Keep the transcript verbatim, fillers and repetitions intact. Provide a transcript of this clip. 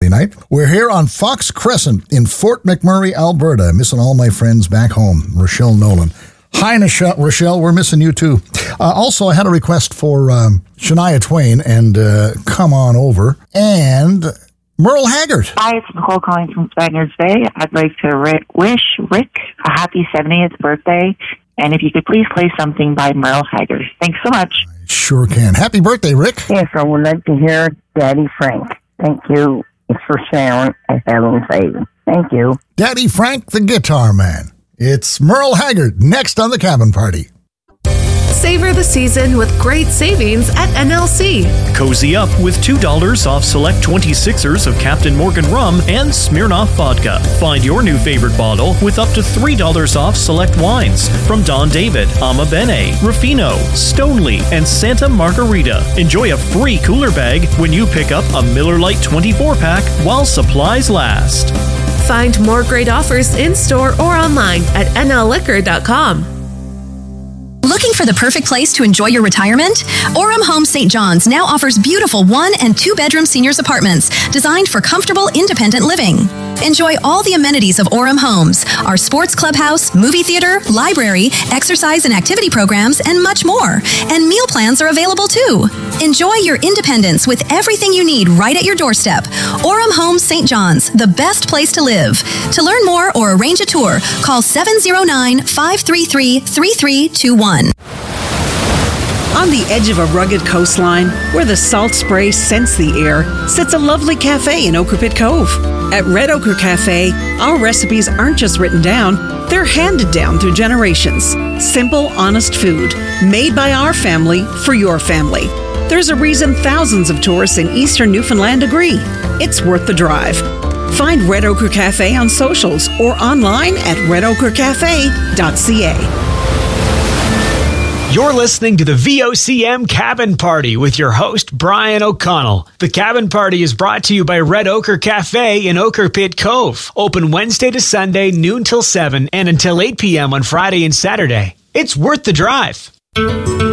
Saturday night. We're here on Fox Crescent in Fort McMurray, Alberta. Missing all my friends back home. Rochelle Nolan. Hi, Rochelle. We're missing you, too. Uh, also, I had a request for um, Shania Twain and uh, Come On Over. And Merle Haggard. Hi, it's Nicole calling from Spaniards Bay. I'd like to ri- wish Rick a happy seventieth birthday. And if you could please play something by Merle Haggard. Thanks so much. I sure can. Happy birthday, Rick. Yes, I would like to hear Daddy Frank. Thank you for sharing and having faith. Thank you. Daddy Frank, the guitar man. It's Merle Haggard next on The Cabin Party. Savor the season with great savings at N L C. Cozy up with two dollars off select twenty-sixers of Captain Morgan rum and Smirnoff vodka. Find your new favorite bottle with up to three dollars off select wines from Don David, Ama Bene, Ruffino, Stoneleigh, and Santa Margarita. Enjoy a free cooler bag when you pick up a Miller Lite twenty-four pack while supplies last. Find more great offers in-store or online at N L liquor dot com. Looking for the perfect place to enjoy your retirement? Orem Homes Saint John's now offers beautiful one- and two-bedroom seniors apartments designed for comfortable, independent living. Enjoy all the amenities of Orem Homes, our sports clubhouse, movie theater, library, exercise and activity programs, and much more. And meal plans are available too. Enjoy your independence with everything you need right at your doorstep. Orem Homes Saint John's, the best place to live. To learn more or arrange a tour, call seven oh nine, five three three, three three two one. On the edge of a rugged coastline, where the salt spray scents the air, sits a lovely cafe in Ochre Pit Cove. At Red Ochre Cafe, our recipes aren't just written down, they're handed down through generations. Simple, honest food, made by our family for your family. There's a reason thousands of tourists in eastern Newfoundland agree. It's worth the drive. Find Red Ochre Cafe on socials or online at red ochre cafe dot c a. You're listening to the V O C M Cabin Party with your host, Brian O'Connell. The Cabin Party is brought to you by Red Ochre Cafe in Ochre Pit Cove. Open Wednesday to Sunday, noon till seven, and until eight p.m. on Friday and Saturday. It's worth the drive.